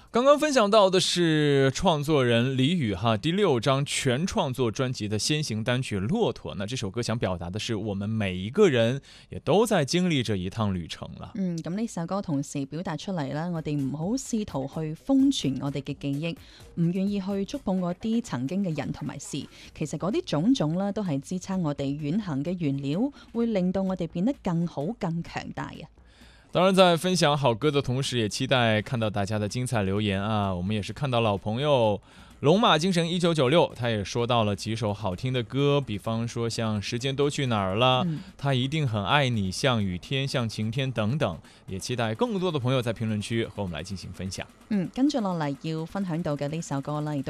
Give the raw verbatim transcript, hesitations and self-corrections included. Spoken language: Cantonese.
刚刚分享到的是创作人李宇哈第六张全创作专辑的先行单曲《骆驼》。那这首歌想表达的是，我们每一个人也都在經歷着一趟旅程啦。 嗯，咁呢首歌同時表達出嚟啦，我哋唔好試圖去封存我哋嘅記憶，唔願意去觸碰嗰啲曾經嘅人同埋事。其實嗰啲種種啦，都係支撐我哋遠行嘅原料，會令到我哋變得更好、更強大啊！ 当然，在分享好歌的同时，也期待看到大家的精彩留言啊！我们也是看到老朋友龙马精神一九九六，他也说到了几首好听的歌，比方说像《时间都去哪儿了》， 嗯， 他一定很愛你、像雨天、像晴天等等。也期待更多的朋友在評論區和我們來進行分享。 嗯，跟住落嚟要分享到嘅呢首歌啦，亦都